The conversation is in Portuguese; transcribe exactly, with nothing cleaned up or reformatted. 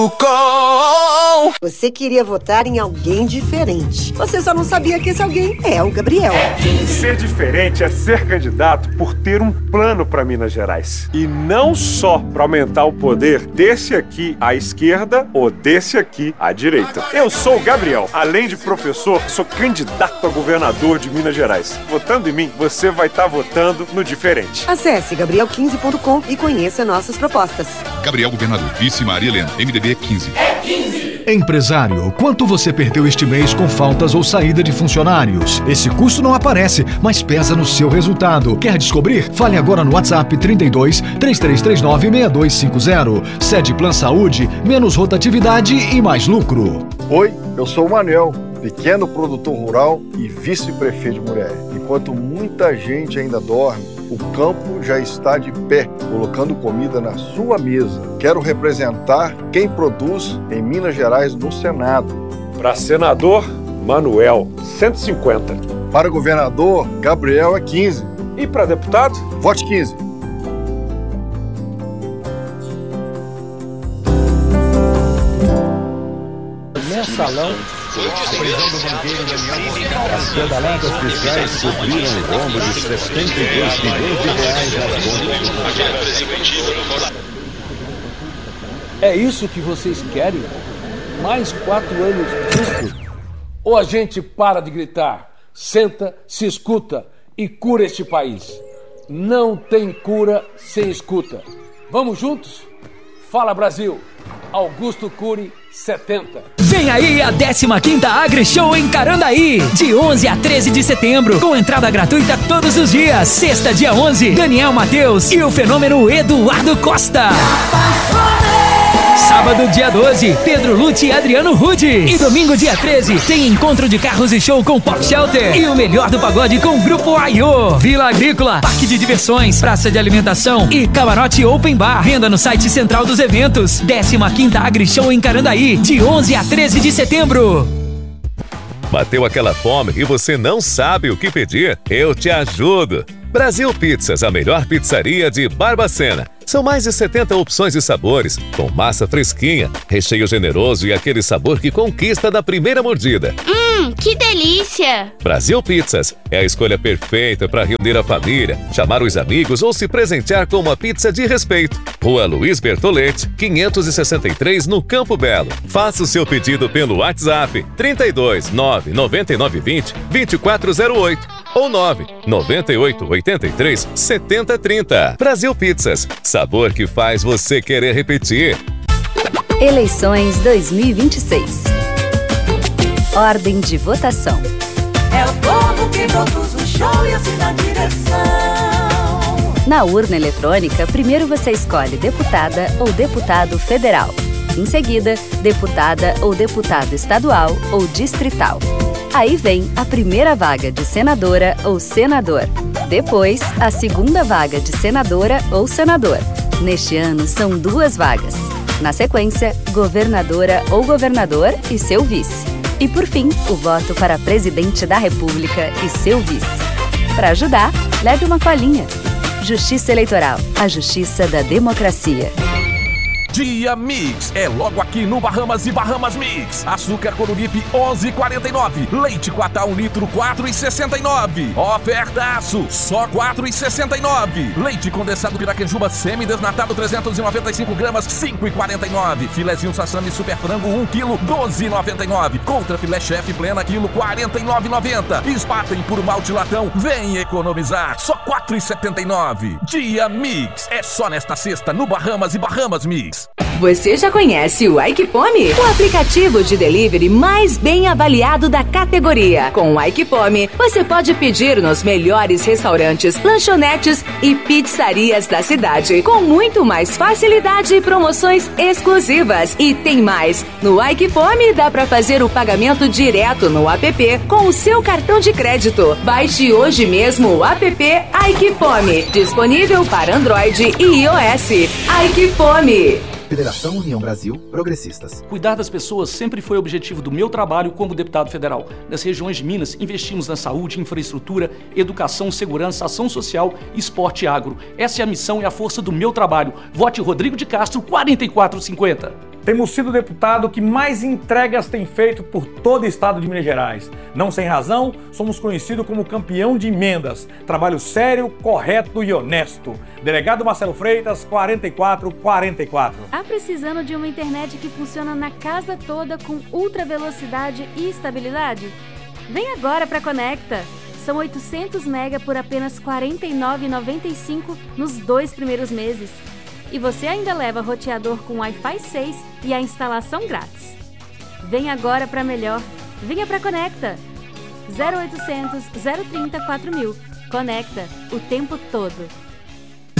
Você queria votar em alguém diferente. Você só não sabia que esse alguém é o Gabriel. Ser diferente é ser candidato por ter um plano para Minas Gerais. E não só para aumentar o poder desse aqui à esquerda ou desse aqui à direita. Eu sou o Gabriel. Além de professor, sou candidato a governador de Minas Gerais. Votando em mim, você vai estar votando no diferente. Acesse gabriel quinze ponto com e conheça nossas propostas. Gabriel Governador, vice Maria Helena, M D B quinze. É quinze. Empresário, quanto você perdeu este mês com faltas ou saída de funcionários? Esse custo não aparece, mas pesa no seu resultado. Quer descobrir? Fale agora no WhatsApp trinta e dois, três três três nove, seis dois cinco zero. Sede Plan Saúde, menos rotatividade e mais lucro. Oi, eu sou o Manuel, pequeno produtor rural e vice-prefeito de Muré. Enquanto muita gente ainda dorme, o campo já está de pé, colocando comida na sua mesa. Quero representar quem produz em Minas Gerais no Senado. Para senador, Manuel, cento e cinquenta. Para governador, Gabriel é quinze. E para deputado? Vote quinze. Mensalão. A prisão do banqueiro Daniel. As pedaladas fiscais cobriram o rombo de setenta e dois bilhões de reais nas contas. É isso que vocês querem? Mais quatro anos disso? Ou a gente para de gritar, senta, se escuta e cura este país? Não tem cura sem escuta. Vamos juntos? Fala, Brasil! Augusto Cury, setenta. Vem aí a décima quinta AgriShow em Carandaí, de onze a treze de setembro, com entrada gratuita todos os dias. Sexta, dia onze, Daniel Matheus e o fenômeno Eduardo Costa. Sábado, dia doze, Pedro Lute e Adriano Rude. E domingo, dia treze, tem encontro de carros e show com Pop Shelter. E o melhor do pagode com o Grupo Aiô. Vila Agrícola, Parque de Diversões, Praça de Alimentação e Camarote Open Bar. Venda no site central dos eventos. décima quinta AgriShow em Carandaí, de onze a treze de setembro. Bateu aquela fome e você não sabe o que pedir? Eu te ajudo! Brasil Pizzas, a melhor pizzaria de Barbacena. São mais de setenta opções de sabores, com massa fresquinha, recheio generoso e aquele sabor que conquista da primeira mordida. Hum, que delícia! Brasil Pizzas é a escolha perfeita para reunir a família, chamar os amigos ou se presentear com uma pizza de respeito. Rua Luiz Bertoletti, quinhentos e sessenta e três, no Campo Belo. Faça o seu pedido pelo WhatsApp trinta e dois, nove nove nove dois zero, dois quatro zero oito ou nove nove oito oito três, sete zero três zero. Brasil Pizzas, sabor que faz você querer repetir. Eleições dois mil e vinte e seis. Ordem de votação. É o povo que produz o show e assina a direção. Na urna eletrônica, primeiro você escolhe deputada ou deputado federal. Em seguida, deputada ou deputado estadual ou distrital. Aí vem a primeira vaga de senadora ou senador. Depois, a segunda vaga de senadora ou senador. Neste ano, são duas vagas. Na sequência, governadora ou governador e seu vice. E por fim, o voto para presidente da República e seu vice. Para ajudar, leve uma colinha. Justiça Eleitoral, a justiça da democracia. Dia Mix é logo aqui no Bahamas e Bahamas Mix. Açúcar Coruripe onze e quarenta e nove. Leite Quatá um litro quatro e sessenta e nove. Ofertaço só quatro e sessenta e nove. Leite condensado Piraquejuba semi-desnatado trezentos e noventa e cinco gramas cinco e quarenta e nove. Filezinho Sassami Super Frango um quilo doze e noventa e nove. Contra filé chefe plena quilo quarenta e nove e noventa. Spaten por malte latão vem economizar só quatro e setenta e nove. Dia Mix é só nesta sexta no Bahamas e Bahamas Mix. Você já conhece o Aikipome? O aplicativo de delivery mais bem avaliado da categoria. Com o Aikipome, você pode pedir nos melhores restaurantes, lanchonetes e pizzarias da cidade, com muito mais facilidade e promoções exclusivas. E tem mais! No Aikipome dá para fazer o pagamento direto no app com o seu cartão de crédito. Baixe hoje mesmo o app Aikipome, disponível para Android e iOS. Aikipome. Federação União Brasil Progressistas. Cuidar das pessoas sempre foi o objetivo do meu trabalho como deputado federal. Nas regiões de Minas, investimos na saúde, infraestrutura, educação, segurança, ação social, esporte e agro. Essa é a missão e a força do meu trabalho. Vote Rodrigo de Castro, quatro quatro cinco zero. Temos sido o deputado que mais entregas tem feito por todo o estado de Minas Gerais. Não sem razão, somos conhecidos como campeão de emendas. Trabalho sério, correto e honesto. Delegado Marcelo Freitas, quarenta e quatro quarenta e quatro. Tá precisando de uma internet que funciona na casa toda com ultra velocidade e estabilidade? Vem agora para Conecta. São oitocentos mega por apenas quarenta e nove reais e noventa e cinco centavos nos dois primeiros meses. E você ainda leva roteador com Wi-Fi seis e a instalação grátis. Vem agora para melhor. Venha para Conecta. zero oitocentos, zero trinta, quatro mil. Conecta o tempo todo.